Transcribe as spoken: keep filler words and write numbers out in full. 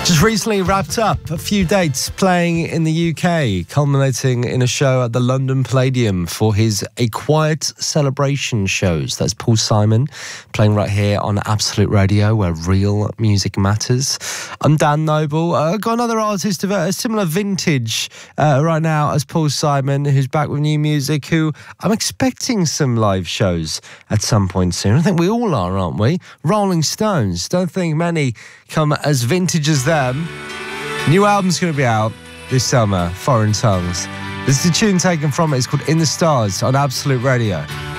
Just recently wrapped up a few dates playing in the U K, culminating in a show at the London Palladium for his A Quiet Celebration shows. That's Paul Simon playing right here on Absolute Radio, where real music matters. I'm Dan Noble. I've uh, got another artist of a similar vintage uh, right now as Paul Simon, who's back with new music, who I'm expecting some live shows at some point soon. I think we all are, aren't we? Rolling Stones. Don't think many come as vintage as them. New album's going to be out this summer, Foreign Tongues. This is a tune taken from it. It's called In the Stars on Absolute Radio.